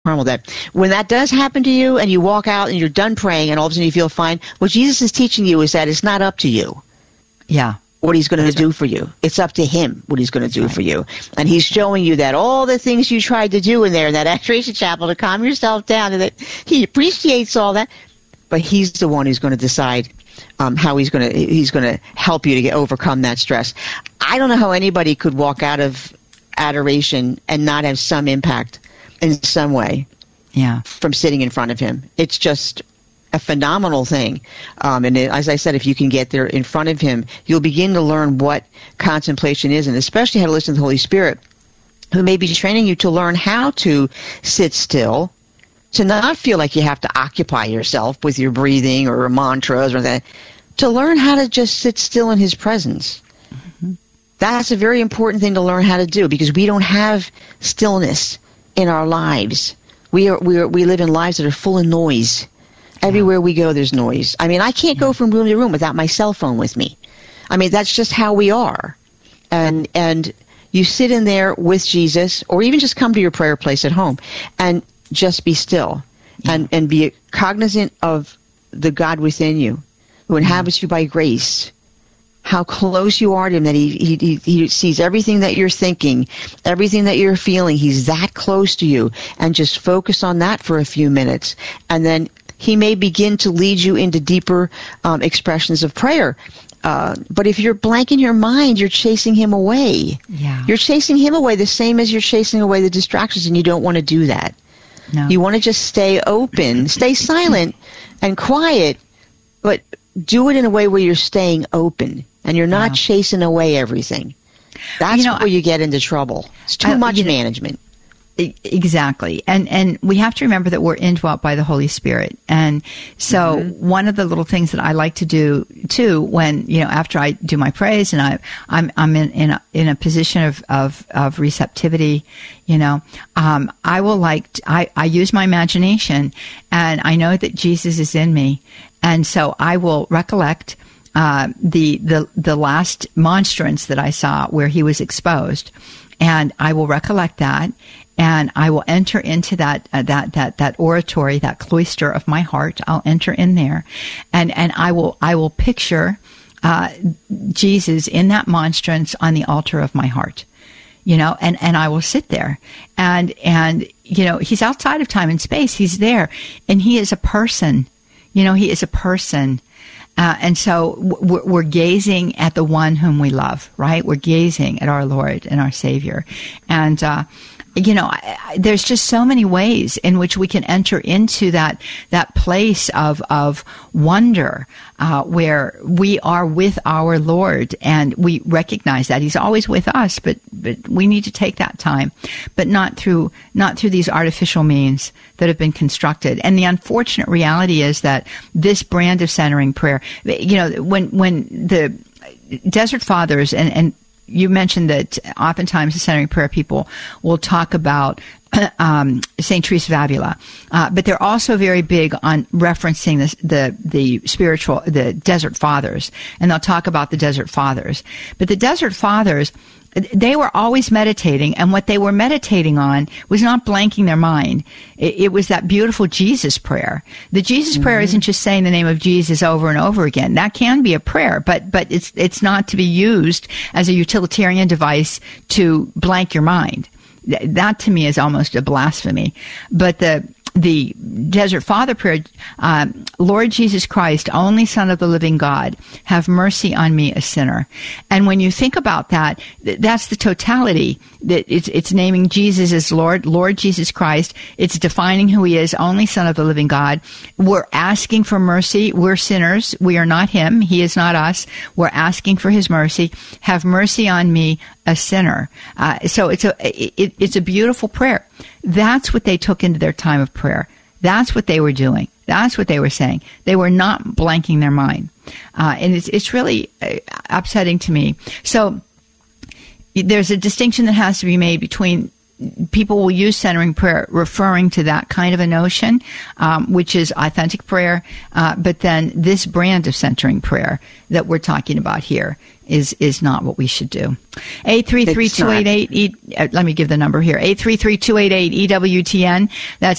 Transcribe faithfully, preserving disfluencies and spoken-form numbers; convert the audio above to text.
Carmel, that when that does happen to you and you walk out and you're done praying and all of a sudden you feel fine, what Jesus is teaching you is that it's not up to you. Yeah. What he's going to do right. for you. It's up to him what he's going to do right. for you. And he's showing you that all the things you tried to do in there in that Adoration Chapel to calm yourself down, and that he appreciates all that, but he's the one who's going to decide um, how he's going to he's going to help you to get overcome that stress. I don't know how anybody could walk out of adoration and not have some impact in some way yeah. from sitting in front of him. It's just a phenomenal thing. Um, and it, as I said, if you can get there in front of him, you'll begin to learn what contemplation is, and especially how to listen to the Holy Spirit, who may be training you to learn how to sit still, to not feel like you have to occupy yourself with your breathing or mantras or that, to learn how to just sit still in his presence. Mm-hmm. That's a very important thing to learn how to do, because we don't have stillness in our lives. We are, we are, we live in lives that are full of noise. Everywhere yeah. we go, there's noise. I mean, I can't yeah. go from room to room without my cell phone with me. I mean, that's just how we are. And and you sit in there with Jesus, or even just come to your prayer place at home and just be still yeah. and, and be cognizant of the God within you who inhabits yeah. you by grace. How close you are to him, that he, he he sees everything that you're thinking, everything that you're feeling. He's that close to you. And just focus on that for a few minutes. And then he may begin to lead you into deeper um, expressions of prayer. Uh, but if you're blank in your mind, you're chasing him away. Yeah. You're chasing him away the same as you're chasing away the distractions, and you don't want to do that. No. You want to just stay open, stay silent and quiet, but do it in a way where you're staying open. And you're not yeah. chasing away everything. That's you know, where you get into trouble. It's too I, much you know, management. Exactly. And and we have to remember that we're indwelt by the Holy Spirit. And so mm-hmm. one of the little things that I like to do too, when, you know, after I do my praise and I, I'm, I'm in, in a, in a position of, of, of receptivity, you know, um, I will like, t- I, I use my imagination, and I know that Jesus is in me. And so I will recollect Uh, the, the, the last monstrance that I saw where he was exposed. And I will recollect that, and I will enter into that, uh, that, that, that oratory, that cloister of my heart. I'll enter in there, and, and I will, I will picture, uh, Jesus in that monstrance on the altar of my heart, you know, and, and I will sit there, and, and, you know, he's outside of time and space. He's there, and he is a person, you know, he is a person. Uh, and so we're, we're gazing at the one whom we love, right? We're gazing at our Lord and our Savior. And, uh, you know, I, I, there's just so many ways in which we can enter into that, that place of, of wonder, uh, where we are with our Lord, and we recognize that he's always with us, but, but we need to take that time, but not through, not through these artificial means that have been constructed. And the unfortunate reality is that this brand of centering prayer, you know, when, when the Desert Fathers, and, and, you mentioned that oftentimes the centering prayer people will talk about um, Saint Teresa of Avila, uh, but they're also very big on referencing this, the the spiritual, the Desert Fathers, and they'll talk about the Desert Fathers. But the Desert Fathers, they were always meditating, and what they were meditating on was not blanking their mind. It, it was that beautiful Jesus prayer. The Jesus mm-hmm. prayer isn't just saying the name of Jesus over and over again. That can be a prayer, but but it's it's not to be used as a utilitarian device to blank your mind. That to me is almost a blasphemy. But the the Desert Father prayer, um, Lord Jesus Christ, only Son of the living God, have mercy on me, a sinner. And when you think about that, that's the totality. That it's, it's naming Jesus as Lord, Lord Jesus Christ. It's defining who he is, only Son of the living God. We're asking for mercy. We're sinners. We are not him. He is not us. We're asking for his mercy. Have mercy on me, a sinner. Uh, so it's a it, it's a beautiful prayer. That's what they took into their time of prayer. That's what they were doing. That's what they were saying. They were not blanking their mind, uh, and it's it's really uh, upsetting to me. So there's a distinction that has to be made between. People will use centering prayer referring to that kind of a notion, um, which is authentic prayer, uh, but then this brand of centering prayer that we're talking about here is is not what we should do. eight three three, two eight eight, let me give the number here, eight three three, two eight eight, E W T N. That's